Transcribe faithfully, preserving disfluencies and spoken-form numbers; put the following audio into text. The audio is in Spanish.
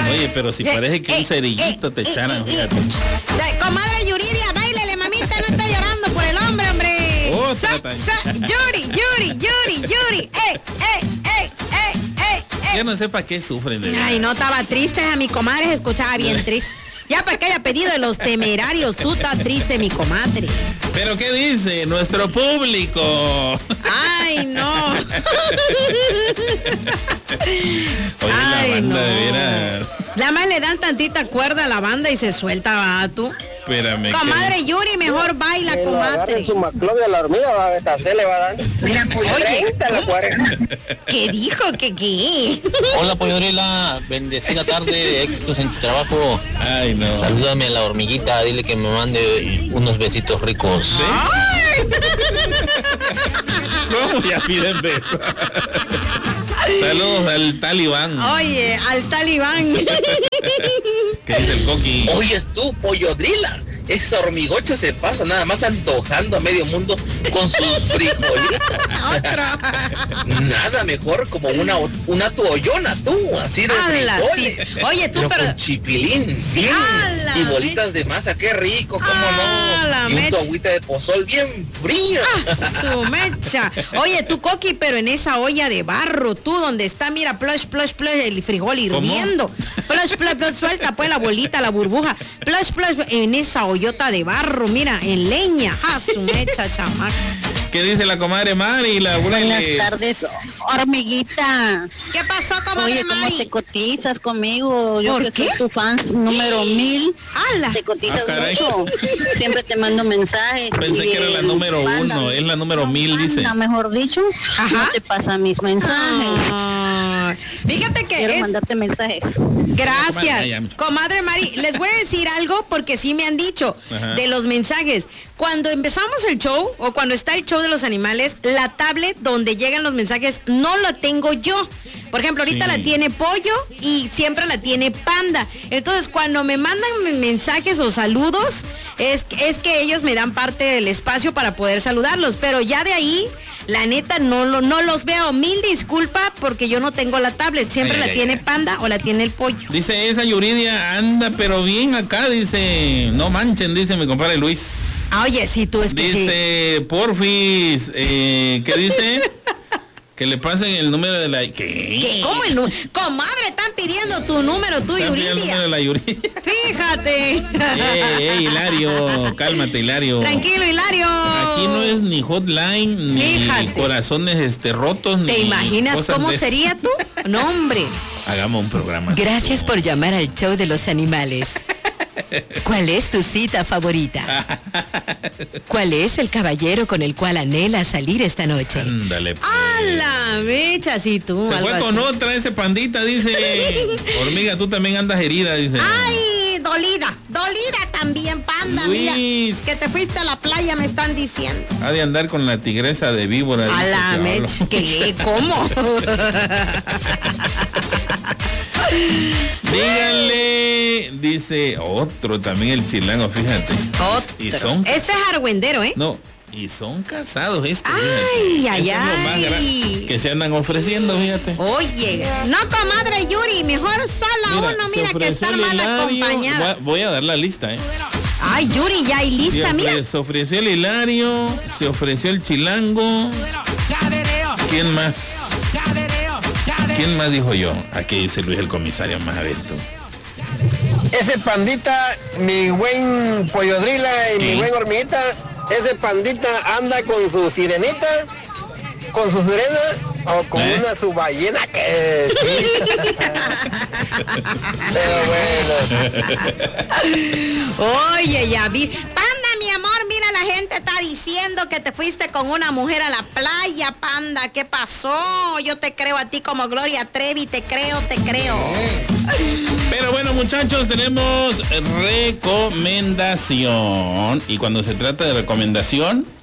Oye, pero si parece que un cerillito te echaran, fíjate. Comadre Yuridia, báilele, mamita, no está llorando por el hombre, hombre. Oh, sa, sa, Yuri, Yuri, Yuri, Yuri. ¡Ey, ey, ey, ey, ey, ey! Yo no sé para qué sufren de verdad. Ay, no, estaba triste, a mi comadre se escuchaba bien triste. Ya para que haya pedido de los Temerarios, tú estás triste, mi comadre. ¿Pero qué dice nuestro público? Ay, no. Oye, Ay, la banda no. de veras. Nada más le dan tantita cuerda a la banda y se suelta, va, tú. Espérame. Comadre que... Yuri, mejor baila, que comadre. Su maclovia a la hormiga, va, esta se le va a dar. Mira, oye, la cuarenta. ¿Qué dijo? ¿Qué qué? Hola, Pollodrila, bendecida tarde, éxitos en tu trabajo. Ay, no. Salúdame a la hormiguita, dile que me mande unos besitos ricos. ¿Sí? ¿Cómo ya piden besos? Saludos al talibán. Oye, al talibán. ¿Qué dice el Coqui? Oyes tú, Pollodrila, esa hormigocha se pasa nada más antojando a medio mundo con sus frijolitos. Nada mejor como una una toallona, tú, así de Ala, frijoles. sí. Oye, tú, pero, pero... con chipilín. Sí, mm, ala, y bolitas mecha. de masa, qué rico, cómo Ala, no. Y un mecha. agüita de pozol bien fría. Ah, su mecha. Oye, tú, Coqui, pero en esa olla de barro, tú, donde está, mira, plush, plush, plush, el frijol hirviendo. Plush, plush, plush, suelta pues la bolita, la burbuja. Plush, plush, en esa ollota de barro, mira, en leña. Ah, su mecha, chamaca. ¿Qué dice la comadre Mari? La Buenas tardes, hormiguita. ¿Qué pasó, comadre Oye, ¿cómo Mari? te cotizas conmigo? Yo ¿Por que qué? soy tu fan número mil. ¡Hala! Te cotizas Ah, caray. mucho. Siempre te mando mensajes. Pensé y que era la el número panda- uno, es la número mil, dice. panda, mejor dicho, Ajá. no te pasa mis mensajes. Ah, fíjate que Quiero es... mandarte mensajes. Gracias. Ya, ya, ya. Comadre Mari, les voy a decir algo porque sí me han dicho Ajá. de los mensajes. Cuando empezamos el show o cuando está el show de los animales, la tablet donde llegan los mensajes no la tengo yo. Por ejemplo, ahorita Sí. la tiene Pollo y siempre la tiene Panda. Entonces, cuando me mandan mensajes o saludos, es, es que ellos me dan parte del espacio para poder saludarlos. Pero ya de ahí, la neta, no, lo, no los veo. Mil disculpa porque yo no tengo la tablet. Siempre Ay, la ay, tiene ay. Panda o la tiene el Pollo. Dice esa Yuridia, anda pero bien acá, dice. No manchen, dice mi compadre Luis. Ah, oye, sí, tú es que sí. Dice, porfis, eh, ¿qué dice? Que le pasen el número de la... ¿Qué? ¿Qué? ¿Cómo el número? Comadre, están pidiendo tu número, tú, Están pidiendo el número Yuridia. de la Yuridia. Fíjate. Ey, ey, Hilario, cálmate, Hilario. Tranquilo, Hilario. Aquí no es ni hotline, ni Fíjate. corazones este rotos, ¿Te ni imaginas cosas cómo de esas. sería tú? No, hombre. Hagamos un programa. así, Gracias tú. por llamar al show de los animales. ¿Cuál es tu cita favorita? ¿Cuál es el caballero con el cual anhela salir esta noche? Ándale, pues. A la mecha, sí, tú. Se algo fue con así. otra ese pandita, dice. Hormiga, tú también andas herida, dice. Ay, dolida, dolida también, Panda, Luis. mira, que te fuiste a la playa, me están diciendo. Ha de andar con la tigresa de víbora. A dice la que mecha, hablo. ¿qué? ¿Cómo? Díganle, dice otro también el chilango, fíjate. Otro. Y son Este es argüendero, ¿eh? No, y son casados estos. Ay, fíjate. ay, Eso es lo más ay. gra- que se andan ofreciendo, fíjate. Oye, no, comadre Yuri, mejor sola uno, se mira que ofreció estar el mal Hilario. acompañada. Voy a- Voy a dar la lista, eh. Ay, Yuri, ya hay Se, lista, ofre- mira. se ofreció el Hilario, se ofreció el chilango. ¿Quién más? ¿Quién más dijo yo? Aquí dice Luis el comisario, más a ver tú. Ese pandita, mi buen Pollodrila y ¿Qué? mi buen hormiguita, ese pandita anda con su sirenita, con su sirena o con ¿Eh? una su ballena que sí. Pero bueno. Oye, ya vi. Panda, mi amor, mira, la gente está diciendo que te fuiste con una mujer a la playa, Panda. ¿Qué pasó? Yo te creo a ti como Gloria Trevi, te creo, te creo. Pero bueno, muchachos, tenemos recomendación. Y cuando se trata de recomendación,